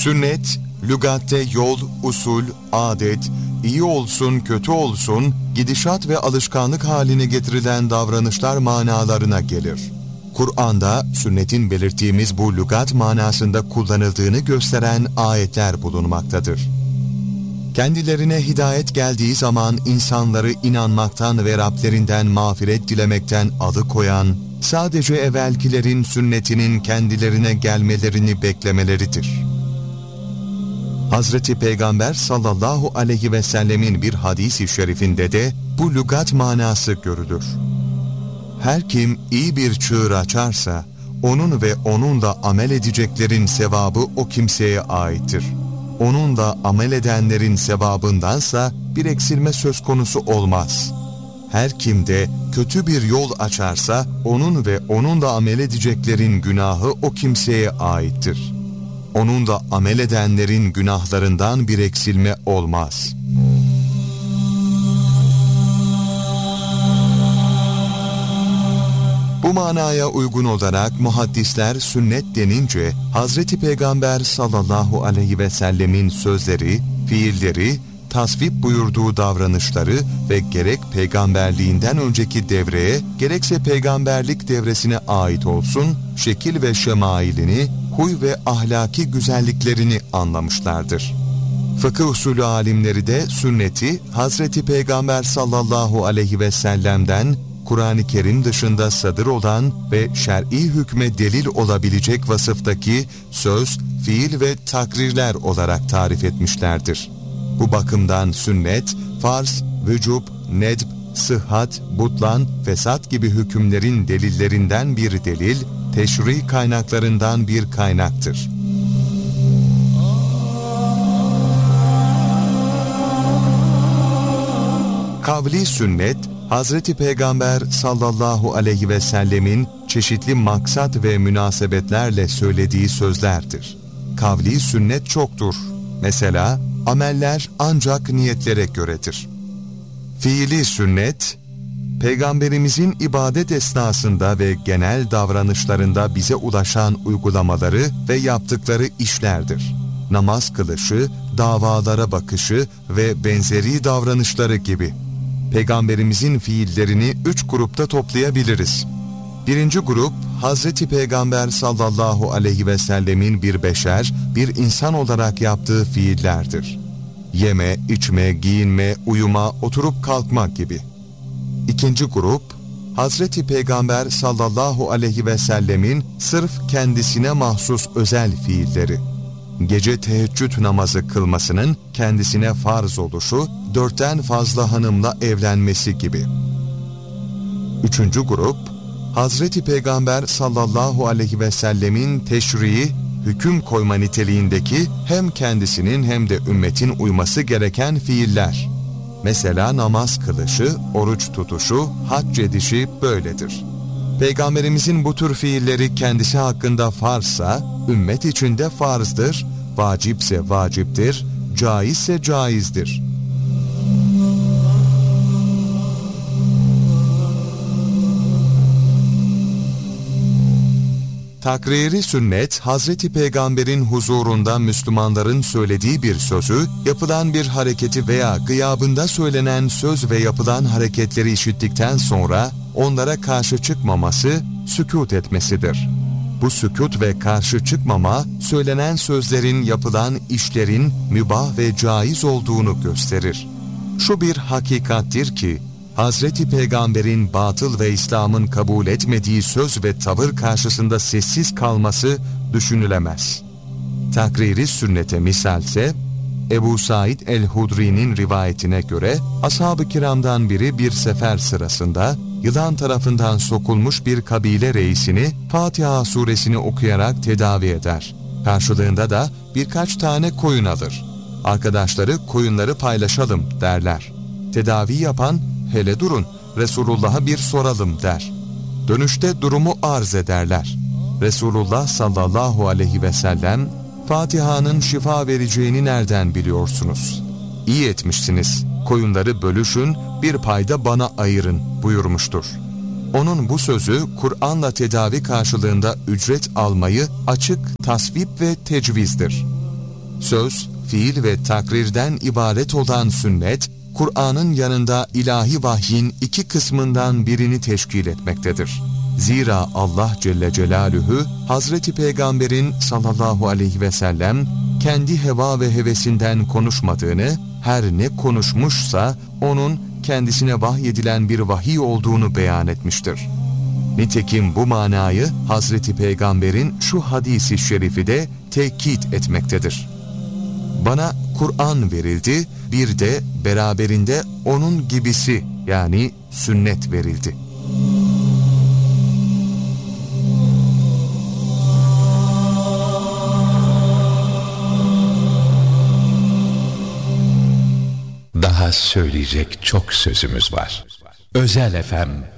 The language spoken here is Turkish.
Sünnet, lügatte yol, usul, adet, iyi olsun kötü olsun, gidişat ve alışkanlık haline getirilen davranışlar manalarına gelir. Kur'an'da sünnetin belirttiğimiz bu lügat manasında kullanıldığını gösteren ayetler bulunmaktadır. Kendilerine hidayet geldiği zaman insanları inanmaktan ve Rablerinden mağfiret dilemekten alıkoyan, sadece evvelkilerin sünnetinin kendilerine gelmelerini beklemeleridir. Hazreti Peygamber sallallahu aleyhi ve sellemin bir hadis-i şerifinde de bu lügat manası görülür. Her kim iyi bir çığır açarsa, onun ve onunla amel edeceklerin sevabı o kimseye aittir. Onun da amel edenlerin sevabındansa bir eksilme söz konusu olmaz. Her kim de kötü bir yol açarsa, onun ve onunla amel edeceklerin günahı o kimseye aittir. Onun da amel edenlerin günahlarından bir eksilme olmaz. Bu manaya uygun olarak muhaddisler sünnet denince Hazreti Peygamber sallallahu aleyhi ve sellemin sözleri, fiilleri, tasvip buyurduğu davranışları ve gerek peygamberliğinden önceki devreye gerekse peygamberlik devresine ait olsun şekil ve şemailini, huy ve ahlaki güzelliklerini anlamışlardır. Fıkıh usulü alimleri de sünneti Hazreti Peygamber sallallahu aleyhi ve sellem'den Kur'an-ı Kerim dışında sadır olan ve şer'i hükme delil olabilecek vasıftaki söz, fiil ve takrirler olarak tarif etmişlerdir. Bu bakımdan sünnet, farz, vücub, nedb, sıhhat, butlan, fesat gibi hükümlerin delillerinden bir delil, teşri kaynaklarından bir kaynaktır. Kavli sünnet, Hazreti Peygamber sallallahu aleyhi ve sellemin çeşitli maksat ve münasebetlerle söylediği sözlerdir. Kavli sünnet çoktur. Mesela, ameller ancak niyetlere göredir. Fiili sünnet, Peygamberimizin ibadet esnasında ve genel davranışlarında bize ulaşan uygulamaları ve yaptıkları işlerdir. Namaz kılışı, davalara bakışı ve benzeri davranışları gibi. Peygamberimizin fiillerini 3 grupta toplayabiliriz. Birinci grup, Hazreti Peygamber sallallahu aleyhi ve sellemin bir beşer, bir insan olarak yaptığı fiillerdir. Yeme, içme, giyinme, uyuma, oturup kalkma gibi. İkinci grup, Hazreti Peygamber sallallahu aleyhi ve sellemin sırf kendisine mahsus özel fiilleri. Gece teheccüd namazı kılmasının kendisine farz oluşu, 4'ten fazla hanımla evlenmesi gibi. Üçüncü grup, Hazreti Peygamber sallallahu aleyhi ve sellemin teşrii, hüküm koyma niteliğindeki hem kendisinin hem de ümmetin uyması gereken fiiller. Mesela namaz kılışı, oruç tutuşu, hac edişi böyledir. Peygamberimizin bu tür fiilleri kendisi hakkında farzsa, ümmet içinde farzdır, vacipse vaciptir, caizse caizdir. Takriri sünnet, Hazreti Peygamber'in huzurunda Müslümanların söylediği bir sözü, yapılan bir hareketi veya gıyabında söylenen söz ve yapılan hareketleri işittikten sonra onlara karşı çıkmaması, sükût etmesidir. Bu sükût ve karşı çıkmama, söylenen sözlerin, yapılan işlerin mübah ve caiz olduğunu gösterir. Şu bir hakikattir ki, Hazreti Peygamber'in batıl ve İslam'ın kabul etmediği söz ve tavır karşısında sessiz kalması düşünülemez. Takriri sünnete misalse, Ebu Said el-Hudri'nin rivayetine göre, ashab-ı kiramdan biri bir sefer sırasında, yılan tarafından sokulmuş bir kabile reisini Fatiha suresini okuyarak tedavi eder. Karşılığında da birkaç tane koyun alır. Arkadaşları koyunları paylaşalım derler. Tedavi yapan, hele durun Resulullah'a bir soralım der. Dönüşte durumu arz ederler. Resulullah sallallahu aleyhi ve sellem, Fatiha'nın şifa vereceğini nereden biliyorsunuz? İyi etmişsiniz, koyunları bölüşün, bir payda bana ayırın buyurmuştur. Onun bu sözü Kur'an'la tedavi karşılığında ücret almayı açık tasvip ve tecvizdir. Söz, fiil ve takrirden ibaret olan sünnet, Kur'an'ın yanında ilahi vahyin iki kısmından birini teşkil etmektedir. Zira Allah Celle Celaluhu, Hazreti Peygamber'in sallallahu aleyhi ve sellem, kendi heva ve hevesinden konuşmadığını, her ne konuşmuşsa onun kendisine vahyedilen bir vahiy olduğunu beyan etmiştir. Nitekim bu manayı Hazreti Peygamber'in şu hadisi şerifi de tekit etmektedir. Bana Kur'an verildi, bir de beraberinde onun gibisi yani sünnet verildi. Daha söyleyecek çok sözümüz var. Özel FM